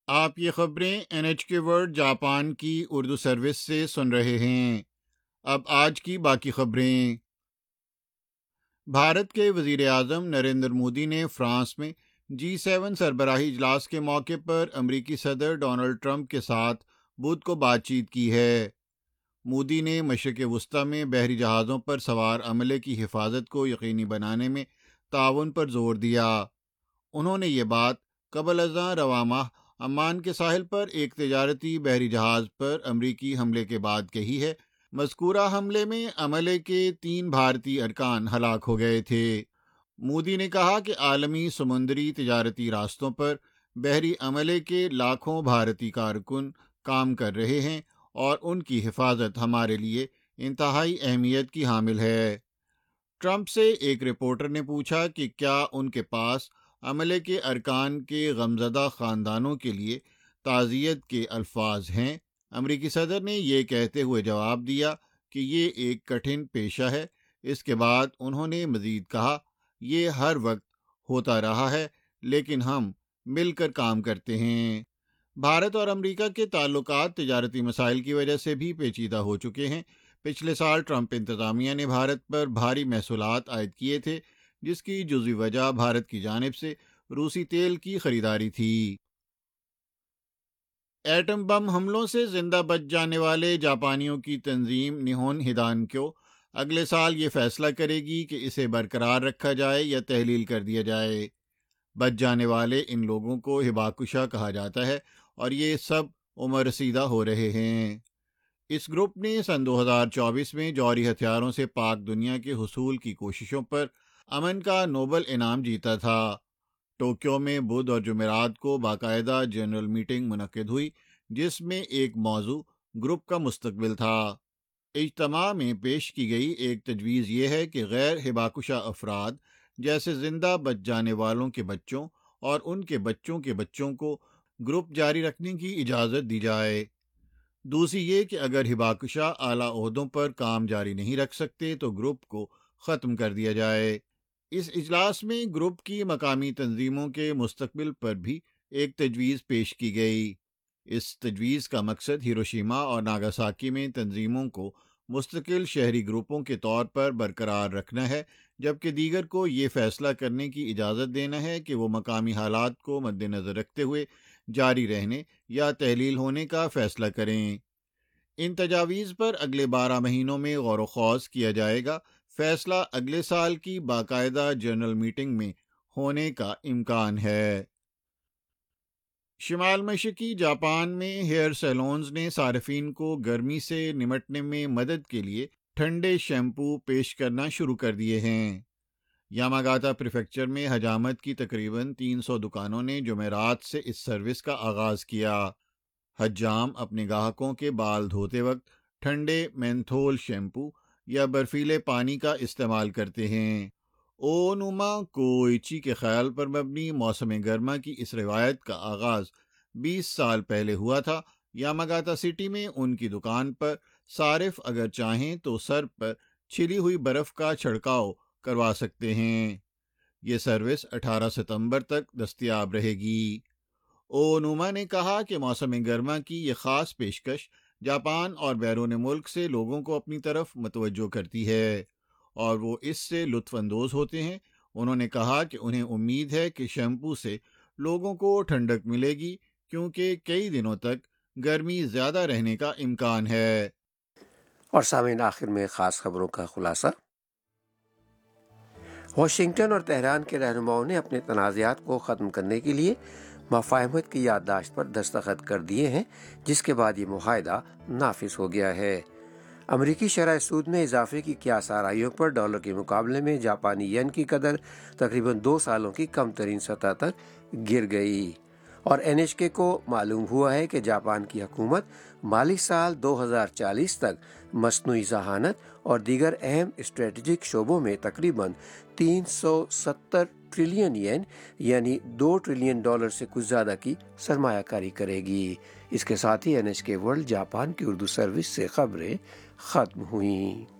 آپ یہ خبریں NHK ورلڈ جاپان کی اردو سروس سے سن رہے ہیں۔ اب آج کی باقی خبریں۔ بھارت کے وزیر اعظم نریندر مودی نے فرانس میں G7 سربراہی اجلاس کے موقع پر امریکی صدر ڈونلڈ ٹرمپ کے ساتھ بدھ کو بات چیت کی ہے۔ مودی نے مشرق وسطی میں بحری جہازوں پر سوار عملے کی حفاظت کو یقینی بنانے میں تعاون پر زور دیا۔ انہوں نے یہ بات قبل ازاں رواں ماہ عمان کے ساحل پر ایک تجارتی بحری جہاز پر امریکی حملے کے بعد کہی ہے۔ مذکورہ حملے میں عملے کے 3 بھارتی ارکان ہلاک ہو گئے تھے۔ مودی نے کہا کہ عالمی سمندری تجارتی راستوں پر بحری عملے کے لاکھوں بھارتی کارکن کام کر رہے ہیں اور ان کی حفاظت ہمارے لیے انتہائی اہمیت کی حامل ہے۔ ٹرمپ سے ایک رپورٹر نے پوچھا کہ کیا ان کے پاس عملے کے ارکان کے غمزدہ خاندانوں کے لیے تعزیت کے الفاظ ہیں۔ امریکی صدر نے یہ کہتے ہوئے جواب دیا کہ یہ ایک کٹھن پیشہ ہے۔ اس کے بعد انہوں نے مزید کہا، یہ ہر وقت ہوتا رہا ہے لیکن ہم مل کر کام کرتے ہیں۔ بھارت اور امریکہ کے تعلقات تجارتی مسائل کی وجہ سے بھی پیچیدہ ہو چکے ہیں۔ پچھلے سال ٹرمپ انتظامیہ نے بھارت پر بھاری محصولات عائد کیے تھے، جس کی جزوی وجہ بھارت کی جانب سے روسی تیل کی خریداری تھی۔ ایٹم بم حملوں سے زندہ بچ جانے والے جاپانیوں کی تنظیم نیہون ہیدانکیو اگلے سال یہ فیصلہ کرے گی کہ اسے برقرار رکھا جائے یا تحلیل کر دیا جائے۔ بچ جانے والے ان لوگوں کو ہباکوشا کہا جاتا ہے اور یہ سب عمر رسیدہ ہو رہے ہیں۔ اس گروپ نے سن 2024 میں جوہری ہتھیاروں سے پاک دنیا کے حصول کی کوششوں پر امن کا نوبل انعام جیتا تھا۔ ٹوکیو میں بدھ اور جمعرات کو باقاعدہ جنرل میٹنگ منعقد ہوئی، جس میں ایک موضوع گروپ کا مستقبل تھا۔ اجتماع میں پیش کی گئی ایک تجویز یہ ہے کہ غیر ہباکوشا افراد جیسے زندہ بچ جانے والوں کے بچوں اور ان کے بچوں کے بچوں کو گروپ جاری رکھنے کی اجازت دی جائے۔ دوسری یہ کہ اگر ہباکوشا اعلیٰ عہدوں پر کام جاری نہیں رکھ سکتے تو گروپ کو ختم کر دیا جائے۔ اس اجلاس میں گروپ کی مقامی تنظیموں کے مستقبل پر بھی ایک تجویز پیش کی گئی۔ اس تجویز کا مقصد ہیروشیما اور ناگاساکی میں تنظیموں کو مستقل شہری گروپوں کے طور پر برقرار رکھنا ہے، جبکہ دیگر کو یہ فیصلہ کرنے کی اجازت دینا ہے کہ وہ مقامی حالات کو مد نظر رکھتے ہوئے جاری رہنے یا تحلیل ہونے کا فیصلہ کریں۔ ان تجاویز پر اگلے 12 مہینوں میں غور و خوض کیا جائے گا۔ فیصلہ اگلے سال کی باقاعدہ جنرل میٹنگ میں ہونے کا امکان ہے۔ شمال مشرقی جاپان میں ہیئر سیلونز نے صارفین کو گرمی سے نمٹنے میں مدد کے لیے ٹھنڈے شیمپو پیش کرنا شروع کر دیے ہیں۔ یاماگاتا پریفیکچر میں حجامت کی تقریباً 300 دکانوں نے جمعرات سے اس سروس کا آغاز کیا۔ حجام اپنے گاہکوں کے بال دھوتے وقت ٹھنڈے مینتھول شیمپو یا برفیلے پانی کا استعمال کرتے ہیں۔ اونوما کوئچی کے خیال پر مبنی موسم گرما کی اس روایت کا آغاز 20 سال پہلے ہوا تھا۔ یاماگاتا سٹی میں ان کی دکان پر صارف اگر چاہیں تو سر پر چھلی ہوئی برف کا چھڑکاؤ کروا سکتے ہیں۔ یہ سروس 18 ستمبر تک دستیاب رہے گی۔ اونوما نے کہا کہ موسم گرما کی یہ خاص پیشکش جاپان اور بیرون ملک سے لوگوں کو اپنی طرف متوجہ کرتی ہے اور وہ اس سے لطف اندوز ہوتے ہیں۔ انہوں نے کہا کہ انہیں امید ہے کہ شیمپو سے لوگوں کو ٹھنڈک ملے گی کیونکہ کئی دنوں تک گرمی زیادہ رہنے کا امکان ہے۔ اور سامعین، آخر میں خاص خبروں کا خلاصہ۔ واشنگٹن اور تہران کے رہنماؤں نے اپنے تنازعات کو ختم کرنے کے لیے مفاہمت کی یادداشت پر دستخط کر دیے ہیں، جس کے بعد یہ معاہدہ نافذ ہو گیا ہے۔ امریکی شرح سود میں اضافے کی قیاس آرائیوں پر ڈالر کے مقابلے میں جاپانی ین کی قدر تقریباً 2 سالوں کی کم ترین سطح تک گر گئی۔ اور NHK کو معلوم ہوا ہے کہ جاپان کی حکومت مالی سال 2040 تک مصنوعی ذہانت اور دیگر اہم اسٹریٹجک شعبوں میں تقریباً 370 ٹریلین ین یعنی $2 ٹریلین سے کچھ زیادہ کی سرمایہ کاری کرے گی۔ اس کے ساتھ ہی NHK ورلڈ جاپان کی اردو سروس سے خبریں ختم ہوئیں۔